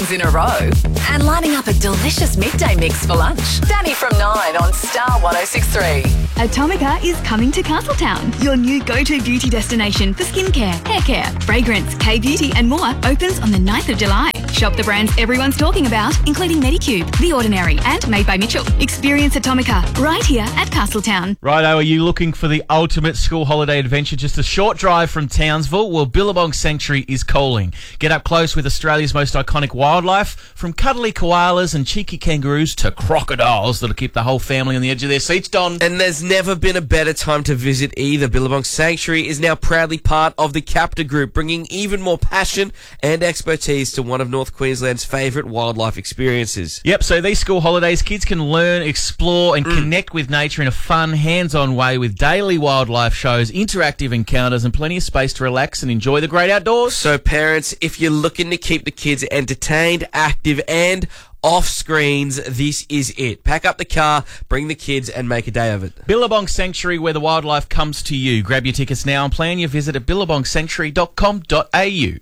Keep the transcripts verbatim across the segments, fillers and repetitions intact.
songs in a row, and lining up a delicious midday mix for lunch. Danny from nine on Star one oh six point three. Atomica is coming to Castletown. Your new go-to beauty destination for skincare, hair care, fragrance, K-beauty and more opens on the ninth of July. Shop the brands everyone's talking about, including Medicube, The Ordinary and Made by Mitchell. Experience Atomica right here at Castletown. Righto, are you looking for the ultimate school holiday adventure just a short drive from Townsville? Well, Billabong Sanctuary is calling. Get up close with Australia's most iconic wildlife, from cuddly koalas and cheeky kangaroos to crocodiles that'll keep the whole family on the edge of their seats, Don. And there's never been a better time to visit either. Billabong Sanctuary is now proudly part of the Capta Group, bringing even more passion and expertise to one of North Queensland's favourite wildlife experiences. Yep, so these school holidays, kids can learn, explore and mm. connect with nature in a fun, hands-on way with daily wildlife shows, interactive encounters and plenty of space to relax and enjoy the great outdoors. So parents, if you're looking to keep the kids entertained, active and off screens, this is it. Pack up the car, bring the kids and make a day of it. Billabong Sanctuary, where the wildlife comes to you. Grab your tickets now and plan your visit at billabong sanctuary dot com dot a u.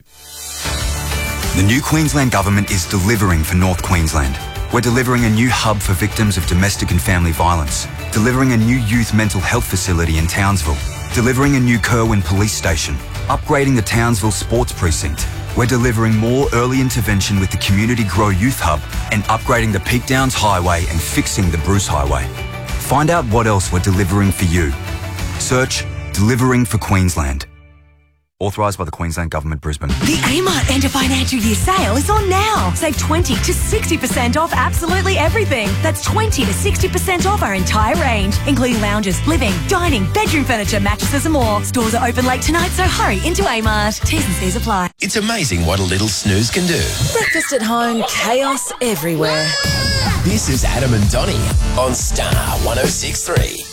The new Queensland Government is delivering for North Queensland. We're delivering a new hub for victims of domestic and family violence, delivering a new youth mental health facility in Townsville, delivering a new Kerwin police station, upgrading the Townsville Sports Precinct. We're delivering more early intervention with the Community Grow Youth Hub and upgrading the Peak Downs Highway and fixing the Bruce Highway. Find out what else we're delivering for you. Search Delivering for Queensland. Authorised by the Queensland Government, Brisbane. The Amart End of Financial Year sale is on now. Save twenty to sixty percent off absolutely everything. That's twenty to sixty percent off our entire range, including lounges, living, dining, bedroom furniture, mattresses and more. Stores are open late tonight, so hurry into Amart. T's and C's apply. It's amazing what a little snooze can do. Breakfast at home, chaos everywhere. This is Adam and Donnie on Star one oh six point three.